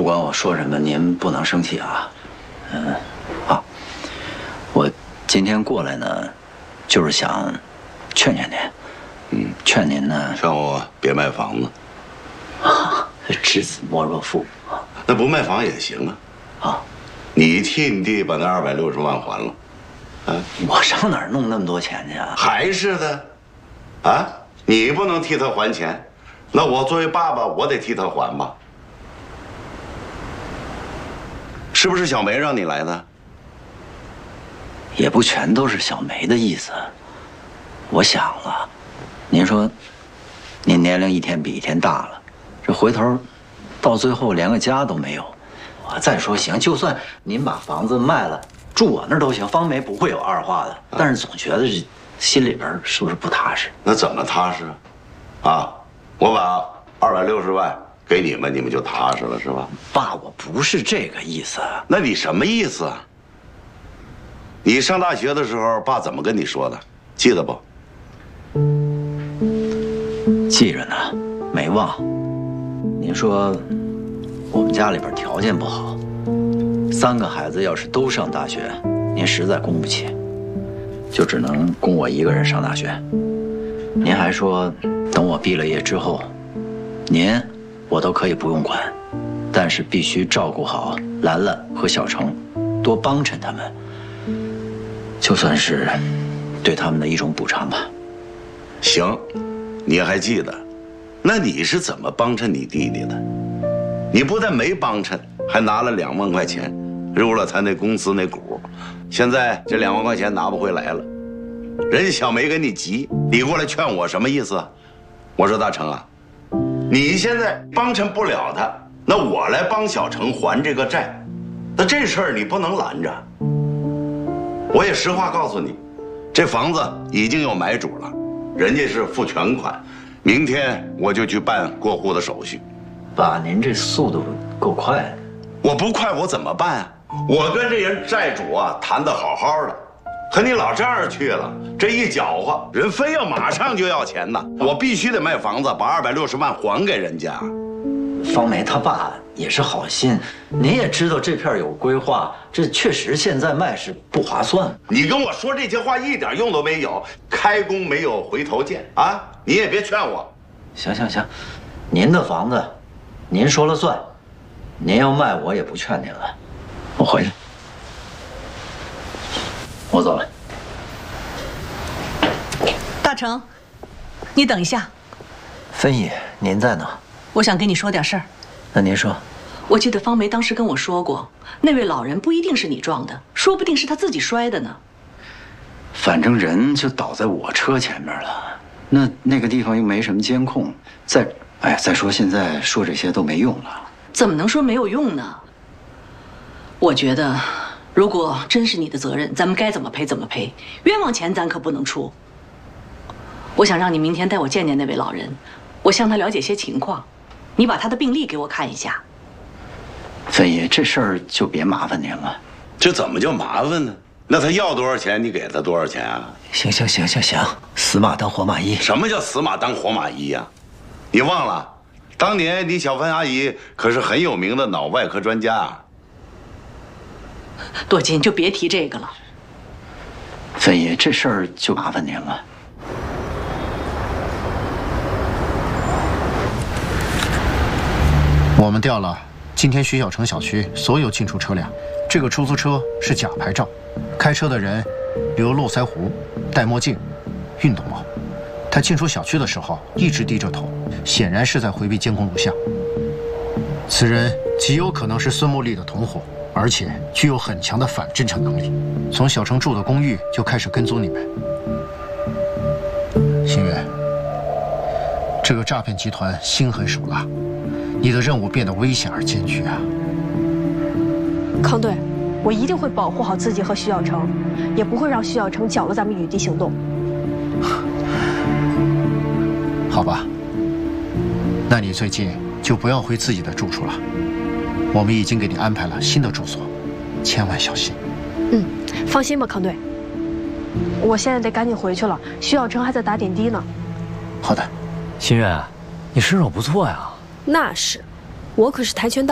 管我说什么，您不能生气啊。好，我今天过来呢，就是想劝劝您。劝您呢， 劝我别卖房子。 知子莫若父。 那不卖房也行啊。你替你弟把那260万还了。 我上哪儿弄那么多钱去啊？ 还是的，你不能替他还钱，那我作为爸爸，我得替他还吧？是不是小梅让你来的？ 也不全都是小梅的意思。我想了，您说，您年龄一天比一天大了，这回头，到最后连个家都没有。再说行，就算您把房子卖了。住我那儿都行，方梅不会有二话的。但是总觉得这心里边是不是不踏实？ 那怎么踏实啊？我把260万给你们，你们就踏实了是吧？ 爸，我不是这个意思。 那你什么意思啊？你上大学的时候，爸怎么跟你说的？记得不？ 记着呢，没忘。您说，我们家里边条件不好。3个孩子要是都上大学，您实在供不起，就只能供我一个人上大学。您还说，等我毕了业之后，您我都可以不用管，但是必须照顾好兰兰和小程，多帮衬他们，就算是对他们的一种补偿吧。 行，你还记得？那你是怎么帮衬你弟弟的？你不但没帮衬，还拿了2万块钱。入了他那公司那股，现在这2万块钱拿不回来了，人家小梅跟你急，你过来劝我什么意思？我说大成啊，你现在帮衬不了他，那我来帮小程还这个债，那这事儿你不能拦着。我也实话告诉你，这房子已经有买主了，人家是付全款，明天我就去办过户的手续。 爸，您这速度够快的。 我不快我怎么办啊？我跟这人债主啊谈得好好的，可你老丈人去了，这一搅和，人非要马上就要钱呐，我必须得卖房子，把260万还给人家。 方梅他爸也是好心，您也知道这片有规划，这确实现在卖是不划算。 你跟我说这些话一点用都没有，开弓没有回头箭啊！你也别劝我。 行，您的房子，您说了算，您要卖我也不劝您了。我回去，我走了。 大成，你等一下。 芬姨，您在呢？ 我想跟你说点事儿。 那您说。 我记得方梅当时跟我说过，那位老人不一定是你撞的，说不定是他自己摔的呢。 反正人就倒在我车前面了，那个地方又没什么监控。再说现在说这些都没用了。 怎么能说没有用呢？我觉得，如果真是你的责任，咱们该怎么赔怎么赔，冤枉钱咱可不能出。我想让你明天带我见见那位老人，我向他了解些情况，你把他的病历给我看一下。 芬姨，这事儿就别麻烦您了。 这怎么叫麻烦呢？那他要多少钱，你给他多少钱啊？ 行，死马当活马医。 什么叫死马当活马医呀？你忘了，当年你小芬阿姨可是很有名的脑外科专家啊。 多金，就别提这个了。 芬姨，这事儿就麻烦您了。 我们调了今天徐小城小区所有进出车辆，这个出租车是假牌照，开车的人留络腮胡、戴墨镜、运动帽。他进出小区的时候一直低着头，显然是在回避监控录像。此人极有可能是孙木丽的同伙，而且具有很强的反侦查能力。从小城住的公寓就开始跟踪你们。新月，这个诈骗集团心狠手辣，你的任务变得危险而艰巨啊！ 康队，我一定会保护好自己和徐小成，也不会让徐小成搅了咱们雨滴行动。 好吧，那你最近就不要回自己的住处了。我们已经给你安排了新的住所，千万小心。 放心吧，康队。我现在得赶紧回去了，徐小成还在打点滴呢。 好的， 心月，你身手不错呀。 那是，我可是跆拳道。